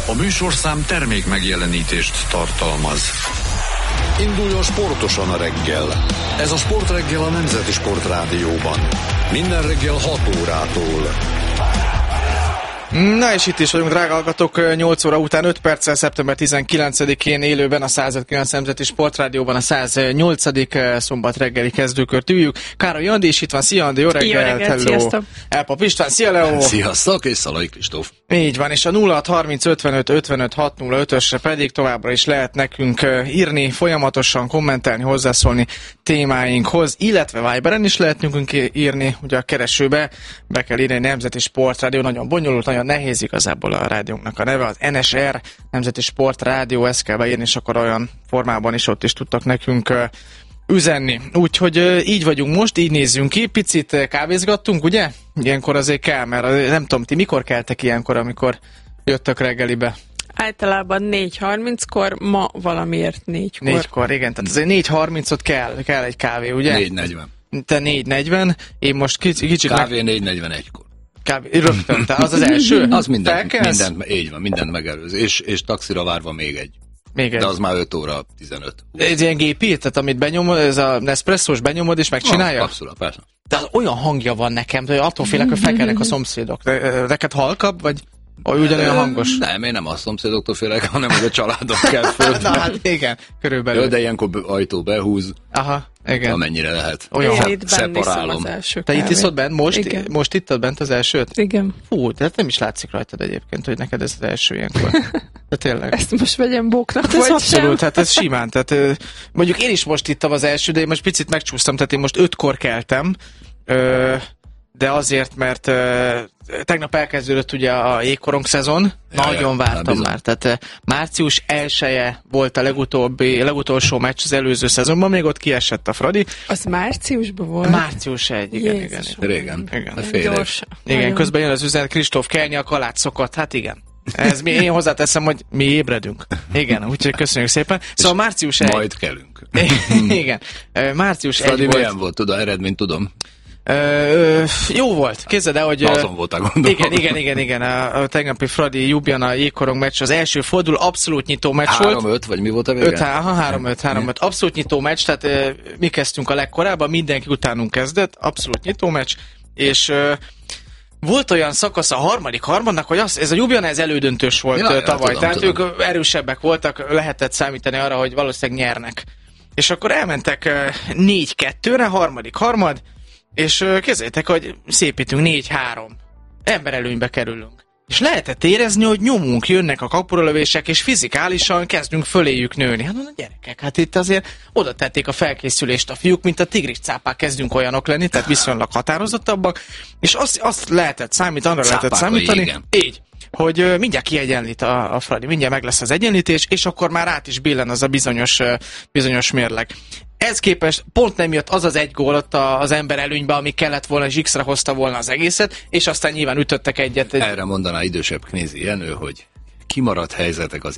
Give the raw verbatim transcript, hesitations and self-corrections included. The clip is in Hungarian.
A műsorszám termék megjelenítést tartalmaz. Induljon sportosan a reggel. Ez a Sportreggel a Nemzeti Sportrádióban. Minden reggel hat órától. Na és itt is vagyunk, drága hallgatók, nyolc óra után öt perccel szeptember tizenkilencedikén élőben a száz öt kilenc Nemzeti Sportrádióban a száz nyolcadik szombat reggeli kezdőkört üljük. Károly Andi is itt van, szia Andi, jó reggelt, jó reggelt, sziasztok! Elpap István, szia Leo! Sziasztok, és Szalai Kristóf! Így van, és a nulla hat harminc ötvenöt ötvenöt hatszázösre pedig továbbra is lehet nekünk írni, folyamatosan kommentelni, hozzászólni témáinkhoz, illetve Viberen is lehet nekünk írni, ugye a keresőbe be kell írni Nemzeti Sportrádió, nagyon bonyolult, nagyon nehéz igazából a rádiónknak a neve, az en es er, Nemzeti Sportrádió, ezt kell beírni, és akkor olyan formában is ott is tudtak nekünk uh, üzenni. Úgyhogy uh, így vagyunk most, így nézzünk ki, picit kávézgattunk, ugye? Ilyenkor azért kell, mert uh, nem tudom, ti mikor keltek ilyenkor, amikor jöttök reggelibe? Általában négy harminckor, ma valamiért négykor. Négykor, igen, tehát azért négy harmincot kell, kell egy kávé, ugye? négy negyven. Te négy negyven, én most kicsit... kicsit kávé meg... négy negyvenegykor. Kávé, rögtön, tehát az az első? Az mindent, mindent, így van, mindent megelőz, és, és taxira várva még egy. Még egy. De az már öt óra tizenöt. Ez ilyen gépi, tehát amit benyomod, ez a Nespresso-s benyomod és megcsinálja? Ah, abszolút, persze. De az olyan hangja van nekem, hogy attól félek, hogy felkelnek a szomszédok. Neked halkabb, vagy ugyanolyan hangos? Nem, én nem a szomszédoktól félek, hanem hogy a családok kell föl. Na hát igen, körülbelül. De ilyenkor ajtó behúz. Aha, igen. Amennyire lehet. Olyan én itt benn iszom az első Te itt iszod bent? Most, igen. most ittad bent az elsőt? Igen. Fú, de nem is látszik rajtad egyébként, hogy neked ez az első ilyenkor. De tényleg. Ezt most vegyem bóknak, hát ez abszolút, hát ez simán. Tehát, mondjuk én is most ittam az első, de én most picit megcsúsztam, tehát én most ötkor keltem, de azért, mert tegnap elkezdődött ugye a jégkorong szezon, ja, nagyon ja, vártam már. Tehát március elseje volt a legutóbbi, legutolsó meccs az előző szezonban, még ott kiesett a Fradi. Az márciusban volt? Március egy, igen, igen, igen. Régen. Igen, igen. igen közben jön az üzenet, Kristóf kelni a kalát szokott, hát igen. Ez mi, én hozzáteszem, hogy mi ébredünk. Igen, úgyhogy köszönjük szépen. Szóval március egy. Majd kelünk. Igen. Március Fradi egy volt. milyen volt? Tudod, eredményt tudom. Ö, ö, jó volt. Képzeld el, hogy... Azon voltál, gondolom. Igen, igen, igen, igen. A, a tegnapi Fradi Ljubljana jégkorong meccs az első fordul, abszolút nyitó meccs volt. három öt, vagy mi volt a vége? három öt, három öt. Abszolút nyitó meccs, tehát ö, mi kezdtünk a legkorábban, mindenki utánunk kezdett, abszolút nyitó meccs, és... Ö, volt olyan szakasz a harmadik harmadnak, hogy az, ez a Ljubljana ez elődöntős volt ja, tavaly, tudom, tehát tudom. Ők erősebbek voltak, lehetett számítani arra, hogy valószínűleg nyernek. És akkor elmentek négy kettőre, harmadik harmad, és képzeljétek, hogy szépítünk négy három. Emberelőnybe kerülünk. És lehetett érezni, hogy nyomunk, jönnek a kapuralövések, és fizikálisan kezdünk föléjük nőni. Hát a gyerekek, hát itt azért oda tették a felkészülést a fiúk, mint a tigris cápák, kezdünk olyanok lenni, tehát viszonylag határozottabbak, és azt, azt lehetett számítani, arra Cápák, lehetett számítani, igen. Így, hogy uh, mindjárt kiegyenlít a, a Fradi, mindjárt meg lesz az egyenlítés, és akkor már át is billen az a bizonyos, uh, bizonyos mérleg. Ez képest pont nem jött az az egy gól ott az ember előnybe, ami kellett volna, és X-re hozta volna az egészet, és aztán nyilván ütöttek egyet. Egy... Erre mondaná idősebb Knézi Jenő, hogy kimaradt helyzetek az